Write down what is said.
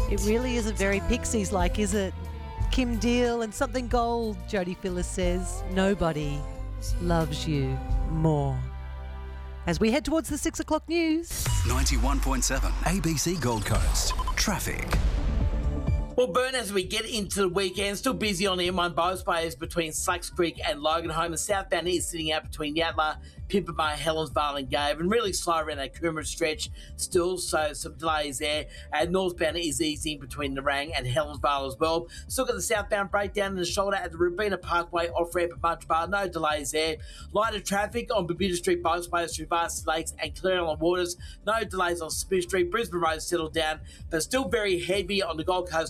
It really isn't very Pixies-like, is it? Kim Deal and Something Gold, Jodie Phillips says. Nobody loves you more. As we head towards the 6 o'clock news. 91.7 ABC Gold Coast. Traffic. Well, Burn, as we get into the weekend, still busy on the M1 Bowspires between Slacks Creek and Loganholme. And southbound is sitting out between Yatala, Pimpama, Helensvale and Gave, and really slow around that Coomera stretch still, so some delays there. And northbound is easing between Nerang and Helensvale as well. Still got the southbound breakdown in the shoulder at the Robina Parkway off-ramp at Munch Bar, no delays there. Lighter traffic on Bermuda Street Bowspires through Varsity Lakes and Clare Island Waters, no delays on Smith Street. Brisbane Road settled down, but still very heavy on the Gold Coast